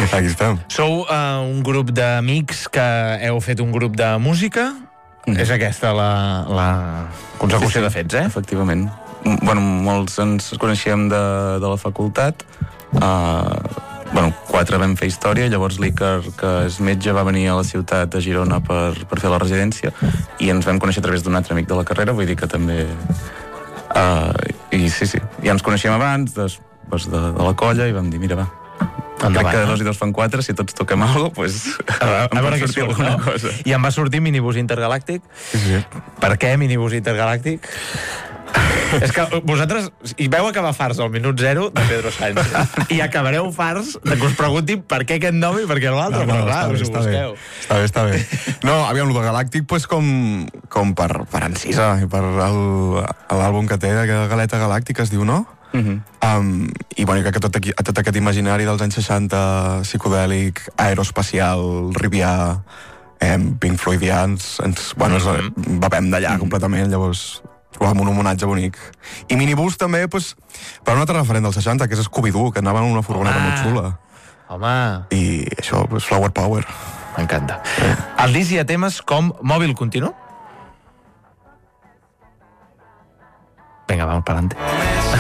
Aquí estem. Sou un grup d'amics que heu fet un grup de música? És aquesta la consecució de fets, Efectivament. Bueno, molts ens coneixíem de la facultat. 4 vam fer història, llavors l'Iker, que és metge, va venir a la ciutat de Girona per fer la residència i ens vam conèixer a través d'un altre amic de la carrera, vull dir que també... I sí, ja ens coneixíem abans de la colla i vam dir, mira, va, crec que 2 i 2 fan 4, si tots toquem alguna cosa, a veure què surt, no? Cosa. I em va sortir Minibús Intergalàctic. Sí. Per què Minibús Intergalàctic? És que vosaltres hi veu acabar farts al minut 0 de Pedro Sánchez i acabareu farts de que us preguntin per què aquest nom i per què l'altre, però clar, us ho busqueu. Està bé. No, aviam, el de Galàctic, pues, com per Encisa i per l'àlbum que té de Galeta Galàctica, es diu, no? I bueno, crec que tot aquest imaginari dels anys 60, psicodèlic, aeroespacial, rivià, Pink Floydians, ens bevem d'allà completament, llavors trobàvem un homenatge bonic. I Minibús també, pues, per un altre referent dels 60, que és Scooby-Doo, que anava en una furgoneta molt xula. Home! I això, pues, Flower Power. M'encanta. Al disc hi ha temes com Mòbil Continu? Vinga, vamos para adelante.